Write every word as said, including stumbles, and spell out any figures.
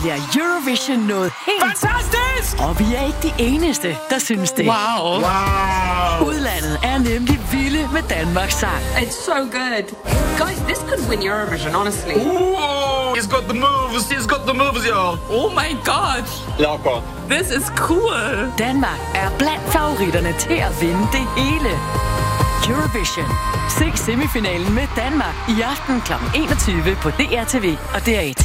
bliver Eurovision noget helt... Fantastisk! Og vi er ikke de eneste, der synes det. Wow. Wow. Udlandet er nemlig vilde med Danmarks sang. It's so good. Guys, this could win Eurovision, honestly. Ooh, he's got the moves. He's got the moves, y'all. Oh my god. Locker. This is cool. Danmark er blandt favoritterne til at vinde det hele. Eurovision. Se semifinalen med Danmark i aften klokken enogtyve på D R T V og D R et.